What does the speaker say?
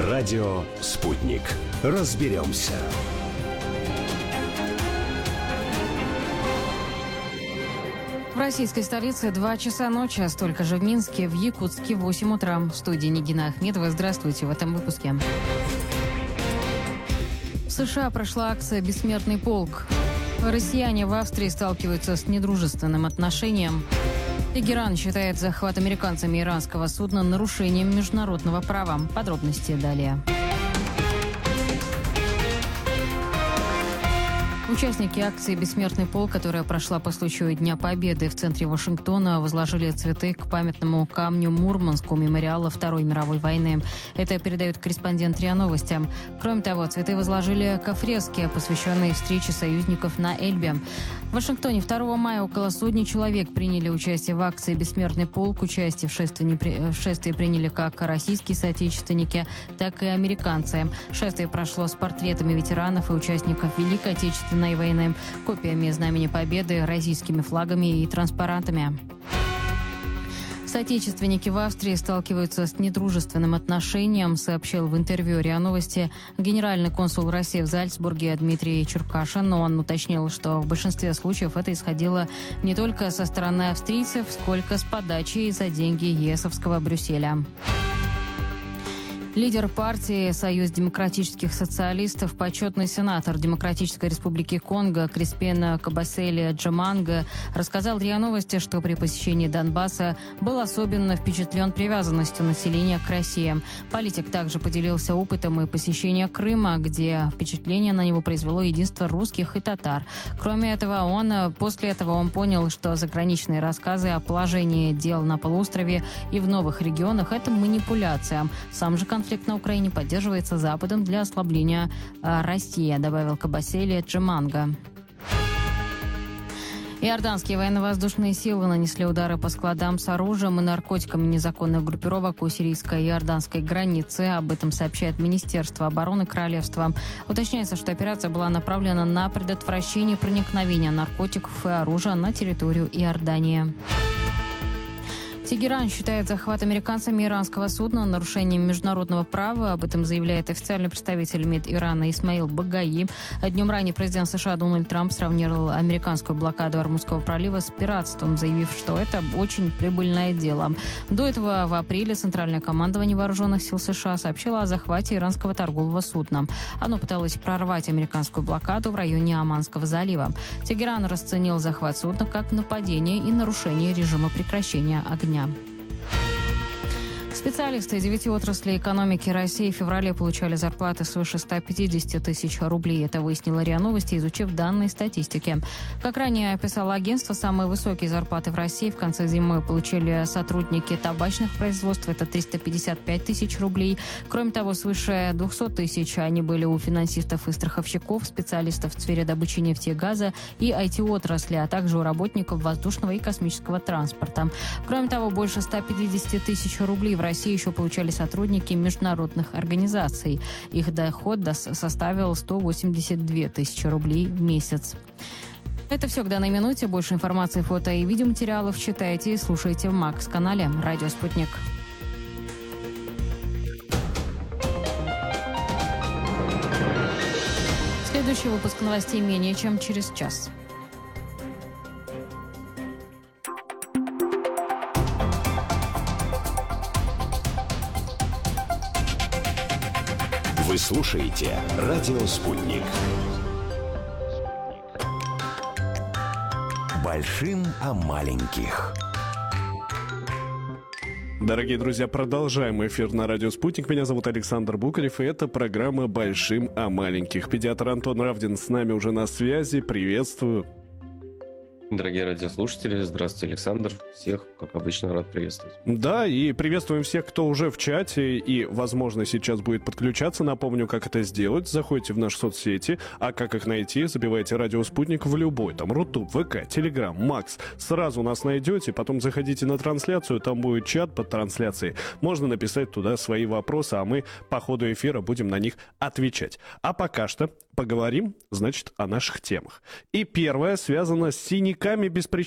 Радио «Спутник». Разберемся. В российской столице 2 часа ночи, а столько же в Минске, в Якутске 8 утра. В студии Нигина Ахмедова. Здравствуйте в этом выпуске. В США прошла акция «Бессмертный полк». Россияне в Австрии сталкиваются с недружественным отношением. Тегеран считает захват американцами иранского судна нарушением международного права. Подробности далее. Участники акции «Бессмертный полк», которая прошла по случаю Дня Победы в центре Вашингтона, возложили цветы к памятному камню Мурманского мемориала Второй мировой войны. Это передает корреспондент РИА Новости. Кроме того, цветы возложили к фреске, посвященной встрече союзников на Эльбе. В Вашингтоне 2 мая около сотни человек приняли участие в акции «Бессмертный полк». Участие в шествии приняли как российские соотечественники, так и американцы. Шествие прошло с портретами ветеранов и участников Великой Отечественной войны, копиями Знамени Победы, российскими флагами и транспарантами. Соотечественники в Австрии сталкиваются с недружественным отношением, сообщил в интервью РИА Новости генеральный консул России в Зальцбурге Дмитрий Черкашин. Он уточнил, что в большинстве случаев это исходило не только со стороны австрийцев, сколько с подачи за деньги ЕСовского Брюсселя. Лидер партии «Союз демократических социалистов», почетный сенатор Демократической республики Конго Криспин Кабасели Джаманга рассказал РИА Новости, что при посещении Донбасса был особенно впечатлен привязанностью населения к России. Политик также поделился опытом и посещения Крыма, где впечатление на него произвело единство русских и татар. Кроме этого, после этого он понял, что заграничные рассказы о положении дел на полуострове и в новых регионах – это манипуляция. Сам же конфликт на Украине поддерживается Западом для ослабления России, добавил Кабасели Джаманга. Иорданские военно-воздушные силы нанесли удары по складам с оружием и наркотиками незаконных группировок у сирийско-иорданской границы. Об этом сообщает Министерство обороны Королевства. Уточняется, что операция была направлена на предотвращение проникновения наркотиков и оружия на территорию Иордании. Тегеран считает захват американцами иранского судна нарушением международного права. Об этом заявляет официальный представитель МИД Ирана Исмаил Багаи. Днем ранее президент США Дональд Трамп сравнировал американскую блокаду Ормузского пролива с пиратством, заявив, что это очень прибыльное дело. До этого в апреле Центральное командование вооруженных сил США сообщило о захвате иранского торгового судна. Оно пыталось прорвать американскую блокаду в районе Оманского залива. Тегеран расценил захват судна как нападение и нарушение режима прекращения огня. Специалисты 9 отраслей экономики России в феврале получали зарплаты свыше 150 тысяч рублей. Это выяснила РИА Новости, изучив данные статистики. Как ранее описало агентство, самые высокие зарплаты в России в конце зимы получили сотрудники табачных производств. Это 355 тысяч рублей. Кроме того, свыше 200 тысяч они были у финансистов и страховщиков, специалистов в сфере добычи нефти и газа и IT-отрасли, а также у работников воздушного и космического транспорта. Кроме того, больше 150 тысяч рублей в России еще получали сотрудники международных организаций. Их доход составил 182 тысячи рублей в месяц. Это все к данной минуте. Больше информации, фото и видеоматериалов читайте и слушайте в Макс-канале «Радио Спутник». Следующий выпуск новостей менее чем через час. Вы слушаете «Радио Спутник». Большим о маленьких. Дорогие друзья, продолжаем эфир на радио «Спутник». Меня зовут Александр Букарев, и это программа «Большим о маленьких». Педиатр Антон Равдин с нами уже на связи. Приветствую. Дорогие радиослушатели, здравствуйте, Александр. Всех, как обычно, рад приветствовать. Да, и приветствуем всех, кто уже в чате и, возможно, сейчас будет подключаться. Напомню, как это сделать. Заходите в наши соцсети, а как их найти, забивайте «Радио Спутник» в любой, там, Рутуб, ВК, Телеграм, Макс. Сразу нас найдете, потом заходите на трансляцию, там будет чат под трансляцией. Можно написать туда свои вопросы, а мы по ходу эфира будем на них отвечать. А пока что поговорим, значит, о наших темах. И первое связано с синяками без причины.